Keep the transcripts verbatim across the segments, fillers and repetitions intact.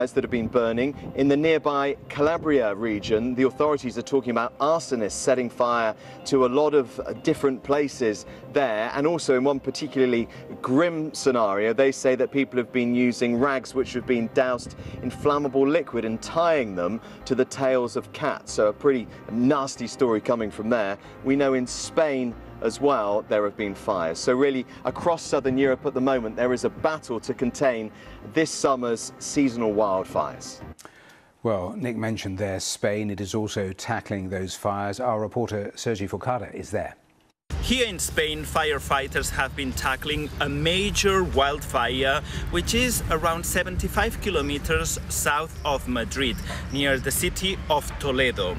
that have been burning. In the nearby Calabria region, the authorities are talking about arsonists setting fire to a lot of different places there, and also in one particularly grim scenario, they say that people have been using rags which have been doused in flammable liquid and tying them to the tails of cats. So a pretty nasty story coming from there. We know in Spain as well there have been fires. So really across southern Europe at the moment there is a battle to contain this summer's seasonal wildfires. Well, Nick mentioned there Spain. It is also tackling those fires. Our reporter Sergi Forcada is there. Here in Spain, firefighters have been tackling a major wildfire which is around seventy-five kilometers south of Madrid, near the city of Toledo.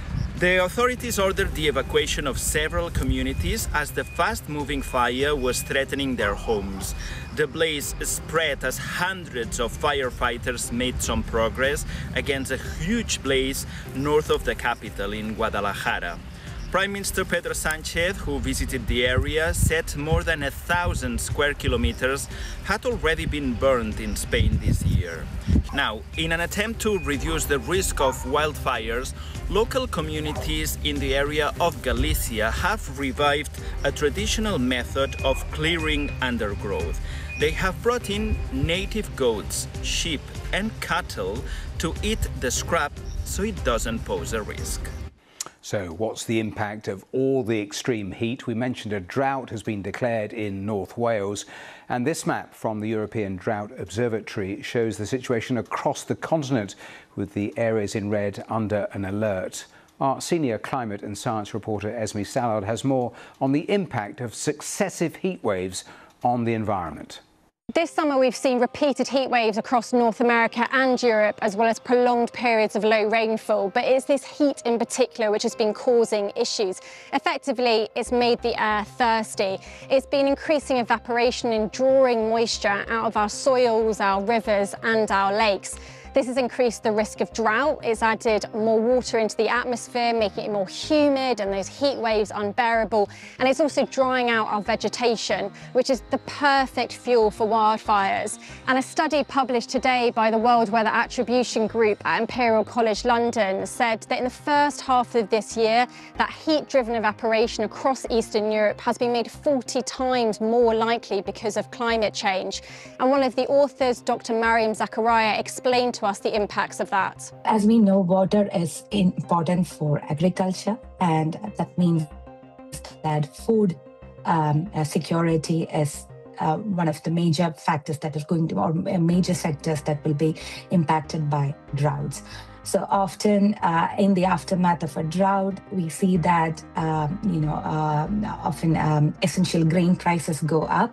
The authorities ordered the evacuation of several communities as the fast-moving fire was threatening their homes. The blaze spread as hundreds of firefighters made some progress against a huge blaze north of the capital in Guadalajara. Prime Minister Pedro Sánchez, who visited the area, said more than a thousand square kilometers had already been burned in Spain this year. Now, in an attempt to reduce the risk of wildfires, local communities in the area of Galicia have revived a traditional method of clearing undergrowth. They have brought in native goats, sheep and cattle to eat the scrap so it doesn't pose a risk. So what's the impact of all the extreme heat? We mentioned a drought has been declared in North Wales, and this map from the European Drought Observatory shows the situation across the continent, with the areas in red under an alert. Our senior climate and science reporter Esme Sallard has more on the impact of successive heat waves on the environment. This summer we've seen repeated heat waves across North America and Europe, as well as prolonged periods of low rainfall. But it's this heat in particular which has been causing issues. Effectively, it's made the air thirsty. It's been increasing evaporation and drawing moisture out of our soils, our rivers and our lakes. This has increased the risk of drought. It's added more water into the atmosphere, making it more humid and those heat waves unbearable. And it's also drying out our vegetation, which is the perfect fuel for wildfires. And a study published today by the World Weather Attribution Group at Imperial College London said that in the first half of this year, that heat-driven evaporation across Eastern Europe has been made forty times more likely because of climate change. And one of the authors, Doctor Mariam Zakaria, explained to us the impacts of that. As we know, water is important for agriculture, and that means that food um, security is uh, one of the major factors that is going to, or major sectors that will be impacted by droughts. So often uh, in the aftermath of a drought, we see that, um, you know, uh, often um, essential grain prices go up.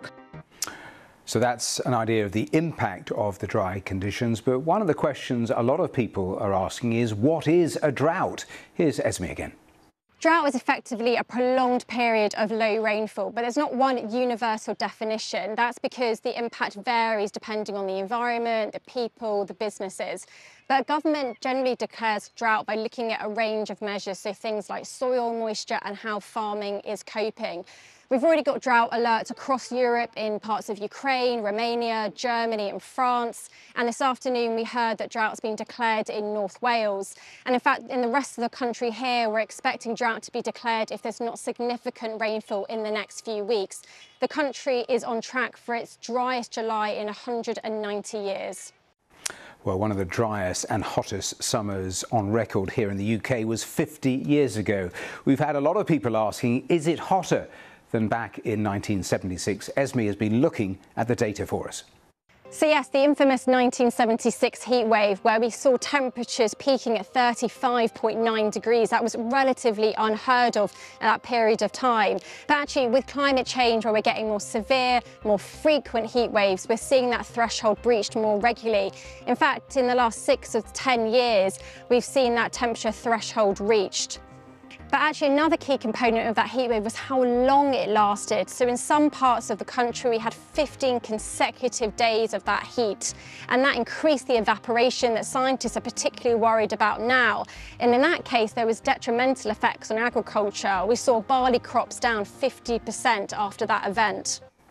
So that's an idea of the impact of the dry conditions. But one of the questions a lot of people are asking is, what is a drought? Here's Esme again. Drought is effectively a prolonged period of low rainfall, but there's not one universal definition. That's because the impact varies depending on the environment, the people, the businesses. But government generally declares drought by looking at a range of measures, so things like soil moisture and how farming is coping. We've already got drought alerts across Europe in parts of Ukraine, Romania, Germany and France. And this afternoon we heard that drought's been declared in North Wales. And in fact, in the rest of the country here, we're expecting drought to be declared if there's not significant rainfall in the next few weeks. The country is on track for its driest July in one hundred ninety years. Well, one of the driest and hottest summers on record here in the U K was fifty years ago. We've had a lot of people asking, is it hotter than back in nineteen seventy-six. Esme has been looking at the data for us. So yes, the infamous nineteen seventy-six heat wave, where we saw temperatures peaking at thirty-five point nine degrees. That was relatively unheard of at that period of time. But actually, with climate change, where we're getting more severe, more frequent heat waves, we're seeing that threshold breached more regularly. In fact, in the last six or ten years, we've seen that temperature threshold reached. But actually another key component of that heatwave was how long it lasted. So in some parts of the country, we had fifteen consecutive days of that heat. And that increased the evaporation that scientists are particularly worried about now. And in that case, there was detrimental effects on agriculture. We saw barley crops down fifty percent after that event.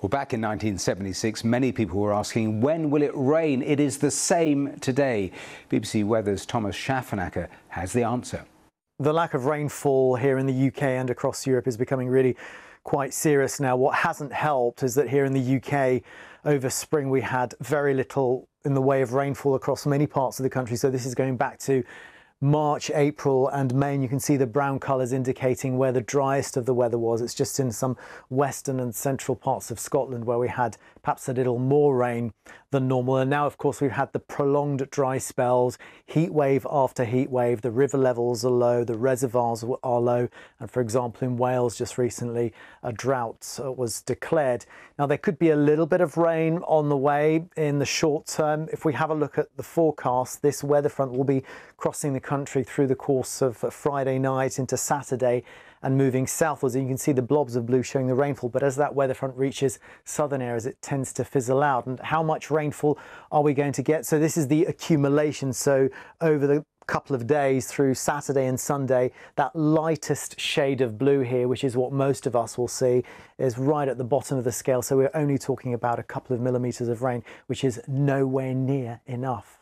Well, back in nineteen seventy-six, many people were asking, when will it rain? It is the same today. B B C Weather's Thomas Schaffenacker has the answer. The lack of rainfall here in the U K and across Europe is becoming really quite serious now. What hasn't helped is that here in the U K over spring we had very little in the way of rainfall across many parts of the country. So this is going back to March, April and May, and you can see the brown colours indicating where the driest of the weather was. It's just in some western and central parts of Scotland where we had perhaps a little more rain than normal. And now, of course, we've had the prolonged dry spells, heat wave after heat wave. The river levels are low, the reservoirs are low. And for example, in Wales just recently, a drought was declared. Now, there could be a little bit of rain on the way in the short term. If we have a look at the forecast, this weather front will be crossing the country through the course of Friday night into Saturday and moving southwards. And you can see the blobs of blue showing the rainfall. But as that weather front reaches southern areas, it tends to fizzle out. And how much rainfall are we going to get? So this is the accumulation. So over the couple of days through Saturday and Sunday, that lightest shade of blue here, which is what most of us will see, is right at the bottom of the scale. So we're only talking about a couple of millimetres of rain, which is nowhere near enough.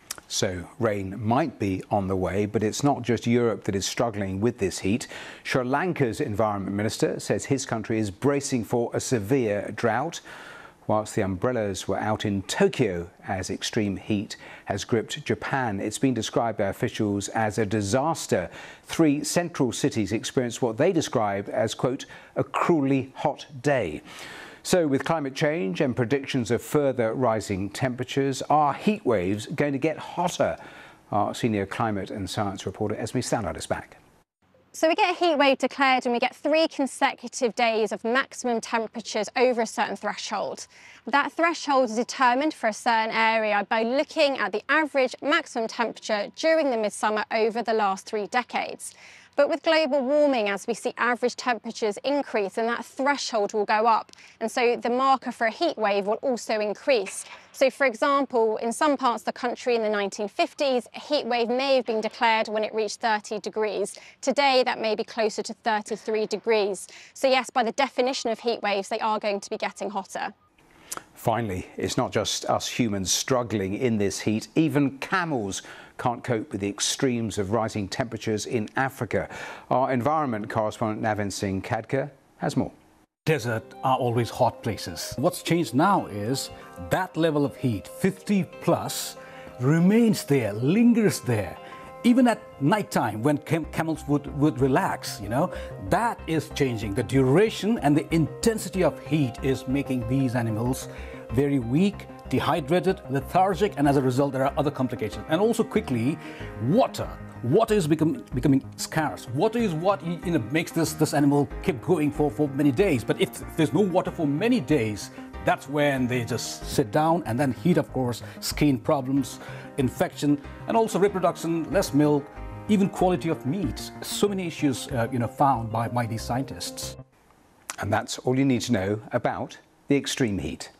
So rain might be on the way, but it's not just Europe that is struggling with this heat. Sri Lanka's Environment Minister says his country is bracing for a severe drought, whilst the umbrellas were out in Tokyo as extreme heat has gripped Japan. It's been described by officials as a disaster. Three central cities experienced what they describe as, quote, a cruelly hot day. So with climate change and predictions of further rising temperatures, are heat waves going to get hotter? Our senior climate and science reporter Esme Stallard is back. So we get a heat wave declared and we get three consecutive days of maximum temperatures over a certain threshold. That threshold is determined for a certain area by looking at the average maximum temperature during the midsummer over the last three decades. But with global warming, as we see average temperatures increase, and that threshold will go up. And so the marker for a heat wave will also increase. So, for example, in some parts of the country in the nineteen fifties, a heat wave may have been declared when it reached thirty degrees. Today, that may be closer to thirty-three degrees. So, yes, by the definition of heat waves, they are going to be getting hotter. Finally, it's not just us humans struggling in this heat. Even camels can't cope with the extremes of rising temperatures in Africa. Our environment correspondent Navin Singh Khadka has more. Desert are always hot places. What's changed now is that level of heat, fifty plus, remains there, lingers there. Even at nighttime, when cam camels would, would relax, you know, that is changing. The duration and the intensity of heat is making these animals very weak, dehydrated, lethargic, and as a result, there are other complications. And also quickly, water. Water is become, becoming scarce. Water is what you know, makes this, this animal keep going for, for many days. But if, if there's no water for many days, that's when they just sit down, and then heat, of course, skin problems, infection, and also reproduction, less milk, even quality of meat. So many issues uh, you know, found by, by these scientists. And that's all you need to know about the extreme heat.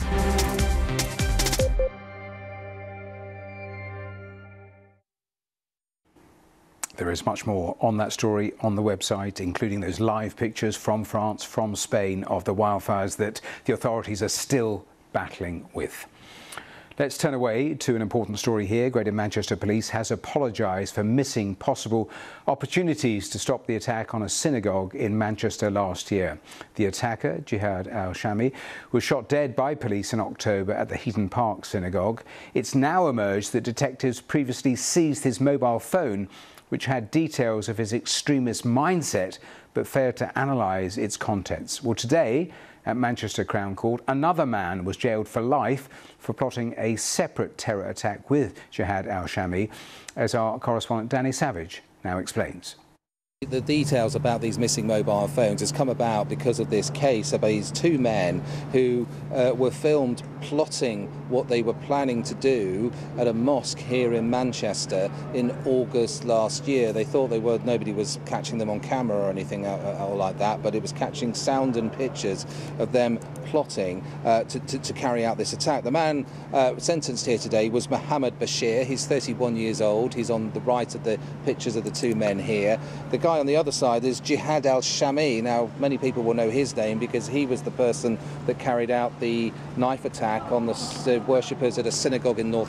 There is much more on that story on the website, including those live pictures from France, from Spain, of the wildfires that the authorities are still battling with. Let's turn away to an important story here. Greater Manchester Police has apologised for missing possible opportunities to stop the attack on a synagogue in Manchester last year. The attacker, Jihad al-Shami, was shot dead by police in October at the Heaton Park synagogue. It's now emerged that detectives previously seized his mobile phone, which had details of his extremist mindset, but failed to analyse its contents. Well, today, at Manchester Crown Court, another man was jailed for life for plotting a separate terror attack with Jihad al-Shami, as our correspondent Danny Savage now explains. The details about these missing mobile phones has come about because of this case of these two men who uh, were filmed plotting what they were planning to do at a mosque here in Manchester in August last year. They thought they were, nobody was catching them on camera or anything uh, or like that, but it was catching sound and pictures of them plotting uh, to, to, to carry out this attack. The man uh, sentenced here today was Mohammed Bashir. He's thirty-one years old. He's on the right of the pictures of the two men here. The guy guy on the other side is Jihad al-Shami. Now, many people will know his name because he was the person that carried out the knife attack on the uh, worshippers at a synagogue in North